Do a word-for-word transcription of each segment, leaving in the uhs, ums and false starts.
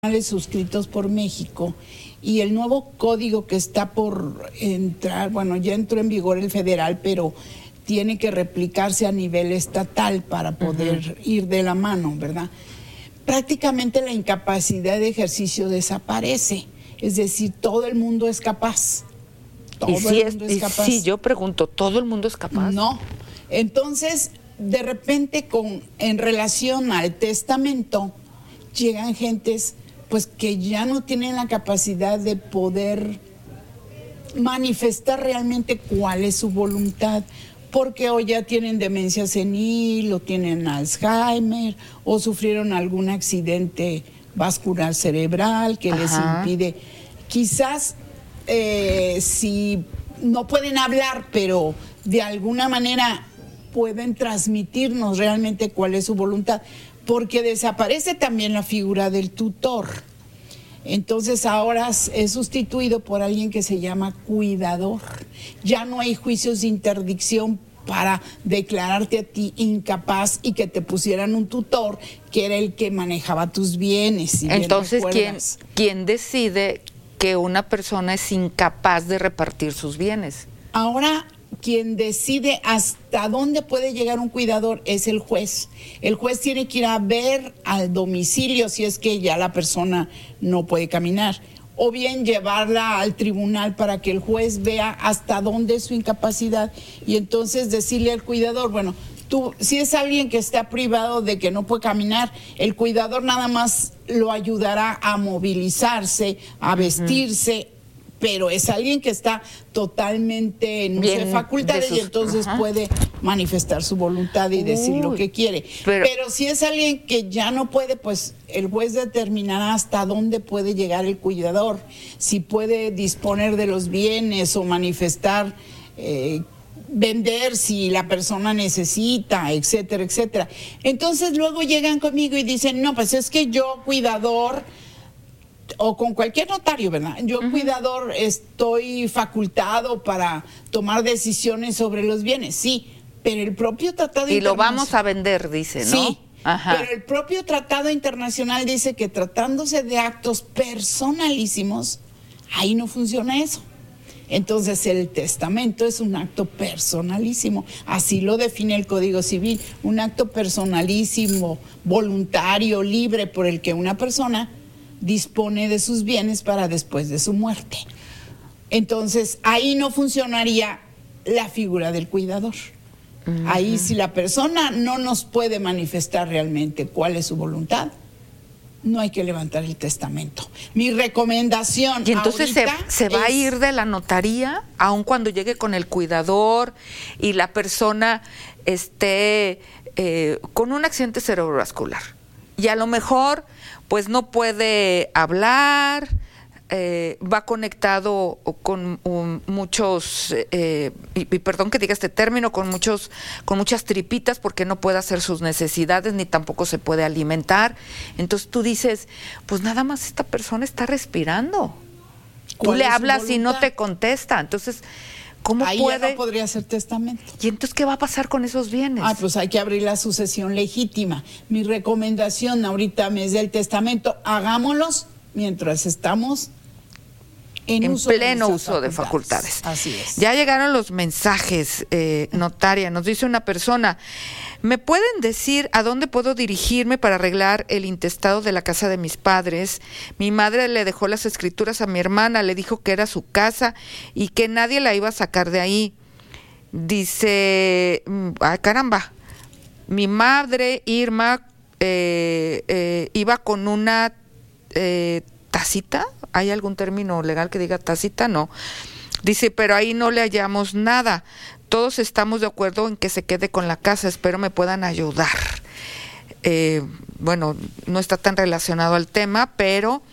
suscritos por México y el nuevo código que está por entrar, bueno, ya entró en vigor el federal, pero tiene que replicarse a nivel estatal para poder uh-huh. ir de la mano, ¿verdad? Prácticamente la incapacidad de ejercicio desaparece, es decir, todo el mundo es capaz. Todo y el mundo es, es capaz. Sí, yo pregunto, ¿todo el mundo es capaz? No. Entonces, de repente, con en relación al testamento, llegan gentes pues que ya no tienen la capacidad de poder manifestar realmente cuál es su voluntad, porque o ya tienen demencia senil, o tienen Alzheimer, o sufrieron algún accidente vascular cerebral que Ajá. les impide, quizás eh, si no pueden hablar, pero de alguna manera pueden transmitirnos realmente cuál es su voluntad, porque desaparece también la figura del tutor. Entonces ahora es sustituido por alguien que se llama cuidador. Ya no hay juicios de interdicción para declararte a ti incapaz y que te pusieran un tutor que era el que manejaba tus bienes. Si Entonces, ¿quién, ¿quién decide que una persona es incapaz de repartir sus bienes? Ahora, quien decide hasta dónde puede llegar un cuidador es el juez. El juez tiene que ir a ver al domicilio si es que ya la persona no puede caminar, o bien llevarla al tribunal para que el juez vea hasta dónde es su incapacidad y entonces decirle al cuidador, bueno, tú, si es alguien que está privado de que no puede caminar, el cuidador nada más lo ayudará a movilizarse, a vestirse, uh-huh. pero es alguien que está totalmente en uso de facultades sus, y entonces ajá. puede manifestar su voluntad y Uy, decir lo que quiere. Pero, pero si es alguien que ya no puede, pues el juez determinará hasta dónde puede llegar el cuidador, si puede disponer de los bienes o manifestar, eh, vender si la persona necesita, etcétera, etcétera. Entonces luego llegan conmigo y dicen, no, pues es que yo, cuidador, o con cualquier notario, ¿verdad? Yo, uh-huh. cuidador, estoy facultado para tomar decisiones sobre los bienes, sí, pero el propio tratado y lo vamos a vender, dice, ¿no? Sí, Ajá. pero el propio tratado internacional dice que tratándose de actos personalísimos, ahí no funciona eso. Entonces el testamento es un acto personalísimo, así lo define el Código Civil, un acto personalísimo, voluntario, libre, por el que una persona dispone de sus bienes para después de su muerte. Entonces, ahí no funcionaría la figura del cuidador. Uh-huh. Ahí, si la persona no nos puede manifestar realmente cuál es su voluntad, no hay que levantar el testamento. Mi recomendación Y entonces se, se va es, a ir de la notaría, aun cuando llegue con el cuidador y la persona esté eh, con un accidente cerebrovascular. Y a lo mejor pues no puede hablar, eh, va conectado con um, muchos, eh, y, y perdón que diga este término, con muchos, con muchas tripitas porque no puede hacer sus necesidades ni tampoco se puede alimentar. Entonces tú dices, pues nada más esta persona está respirando. Tú le hablas y no te contesta. Entonces, ¿cómo Ahí puede? Ya no podría ser testamento. ¿Y entonces qué va a pasar con esos bienes? Ah, pues hay que abrir la sucesión legítima. Mi recomendación ahorita me es del testamento, hagámoslos mientras estamos en, en uso pleno de uso de facultades. Así es. Ya llegaron los mensajes, eh, notaria. Nos dice una persona, ¿me pueden decir a dónde puedo dirigirme para arreglar el intestado de la casa de mis padres? Mi madre le dejó las escrituras a mi hermana, le dijo que era su casa y que nadie la iba a sacar de ahí. Dice, ay caramba, mi madre Irma eh, eh, iba con una eh, tacita. ¿Hay algún término legal que diga tacita? No. Dice, pero ahí no le hallamos nada. Todos estamos de acuerdo en que se quede con la casa. Espero me puedan ayudar. Eh, bueno, no está tan relacionado al tema, pero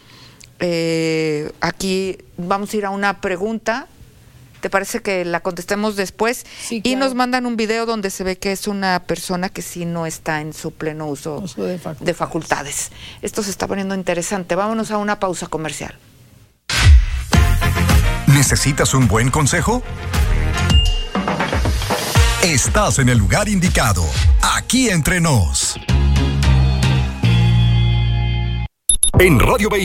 eh, aquí vamos a ir a una pregunta. ¿Te parece que la contestemos después? Sí, claro. Y nos mandan un video donde se ve que es una persona que sí no está en su pleno uso, uso de, facultades. de facultades. Esto se está poniendo interesante. Vámonos a una pausa comercial. ¿Necesitas un buen consejo? Estás en el lugar indicado. Aquí entre nos. En Radio Bahía